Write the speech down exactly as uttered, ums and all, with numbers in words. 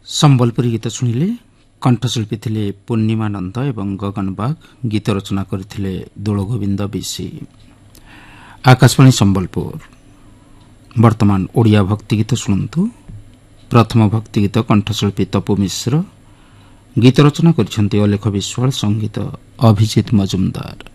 ସମ୍ବଲପୁରୀ ଗୀତ ଶୁଣିଲେ। କଣ୍ଠଶିଳ୍ପୀ ଥିଲେ ପୂର୍ଣ୍ଣିମା ନନ୍ଦ ଏବଂ ଗଗନ ବାଗ। ଗୀତ ରଚନା କରିଥିଲେ ଦୋଳଗୋବିନ୍ଦ ବିଶି। ଆକାଶବାଣୀ ସମ୍ବଲପୁର। ବର୍ତ୍ତମାନ ଓଡ଼ିଆ ଭକ୍ତିଗୀତ ଶୁଣନ୍ତୁ। ପ୍ରଥମ ଭକ୍ତିଗୀତ କଣ୍ଠଶିଳ୍ପୀ ତପୁ ମିଶ୍ର। ଗୀତ ରଚନା କରିଛନ୍ତି ଅଲେଖ ବିଶ୍ୱାଳ, ସଙ୍ଗୀତ ଅଭିଜିତ ମଜୁମଦାର।